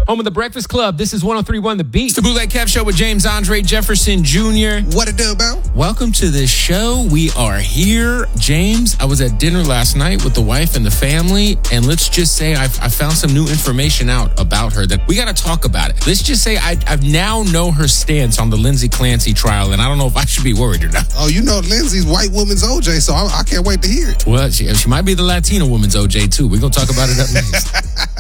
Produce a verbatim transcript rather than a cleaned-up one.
Home of the Breakfast Club. This is one oh three point one The Beat. It's the Bootleg Kev Show with James Andre Jefferson Junior What it do, Bo? Welcome to the show. We are here. James, I was at dinner last night with the wife and the family, and let's just say I've, I found some new information out about her that we got to talk about it. Let's just say I I've now know her stance on the Lindsay Clancy trial, and I don't know if I should be worried or not. Oh, you know Lindsay's white woman's O J, so I, I can't wait to hear it. Well, she, she might be the Latino woman's O J, too. We're going to talk about it up next.